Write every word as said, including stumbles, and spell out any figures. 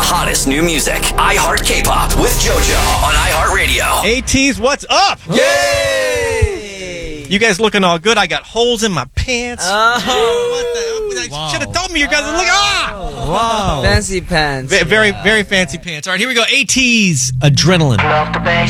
hottest new music. iHeart K-Pop with JoJo on iHeartRadio. ATEEZ, what's up? Yay! You guys looking all good. I got holes in my pants. Oh. What the? Wow. Should have told me you guys are looking. Ah! Wow. Fancy pants. V- very, very fancy pants. All right, here we go. ATEEZ, Adrenaline.